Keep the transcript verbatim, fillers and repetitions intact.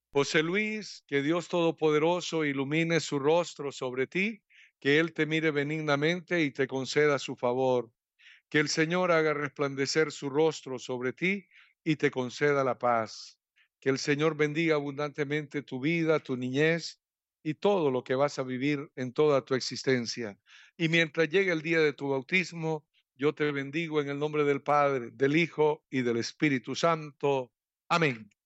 José Luis, que Dios Todopoderoso ilumine su rostro sobre ti, que Él te mire benignamente y te conceda su favor. Que el Señor haga resplandecer su rostro sobre ti y te conceda la paz. Que el Señor bendiga abundantemente tu vida, tu niñez y todo lo que vas a vivir en toda tu existencia. Y mientras llegue el día de tu bautismo, yo te bendigo en el nombre del Padre, del Hijo y del Espíritu Santo. Amén.